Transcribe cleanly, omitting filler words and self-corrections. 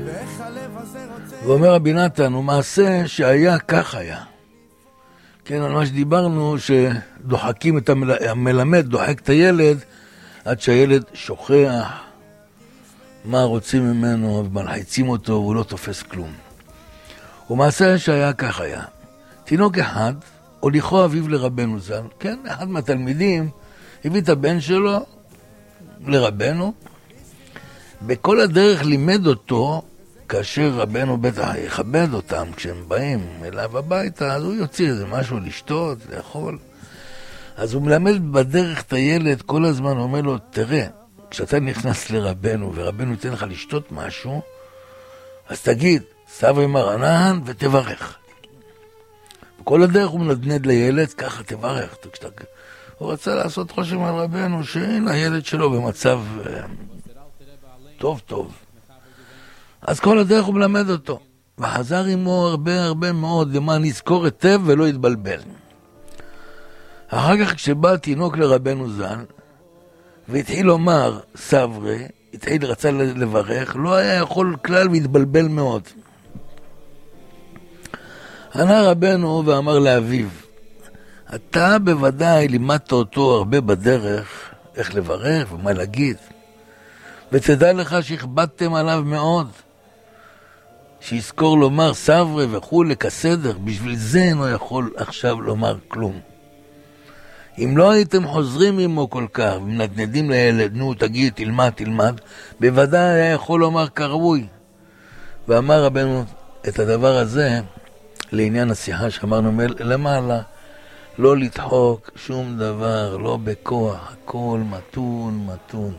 ואומר רבי נתן, הוא מעשה שהיה כך היה. כן, על מה שדיברנו, שדוחקים את המלמד, דוחק את הילד, עד שהילד שוכח מה רוצים ממנו, ומלחיצים אותו, והוא לא תופס כלום. הוא מעשה שהיה כך היה. תינוק אחד, הוליכו אביו לרבנו ז"ל, כן, אחד מהתלמידים, הביא את הבן שלו לרבנו, בכל הדרך לימד אותו, כאשר רבנו בטח יכבד אותם, כשהם באים אליו הביתה, אז הוא יוציא איזה משהו לשתות, לאכול. אז הוא מלמד בדרך את הילד, כל הזמן הוא אומר לו, תראה, כשאתה נכנס לרבנו, ורבנו ייתן לך לשתות משהו, אז תגיד, סברי מרנן ותברך. כל הדרך הוא מנדנד לילד, ככה תברך. הוא רצה לעשות חושם על רבנו, שהנה הילד שלו במצב טוב. אז כל הדרך הוא מלמד אותו. וחזר עמו הרבה מאוד, למען יזכור היטב ולא יתבלבל. אחר כך כשבא תינוק לרבנו ז"ל, והתחיל לומר סברי, רצה לברך, לא היה יכול כלל והתבלבל מאוד. ענה רבנו ואמר לאביו, אתה בוודאי לימדת אותו הרבה בדרך, איך לברך ומה להגיד. ותדע לך שהכבדתם עליו מאוד. שיזכור לומר סברי וכולי כסדר, בשביל זה אינו יכול עכשיו לומר כלום. אם לא הייתם חוזרים עמו כל כך, ומנדנדים לילד, נו תגיד, תלמד, בוודאי היה יכול לומר כראוי. ואמר רבנו את הדבר הזה, לעניין השיחה שאמרנו למעלה, לא לדחוק שום דבר, לא בכוח, הכל מתון.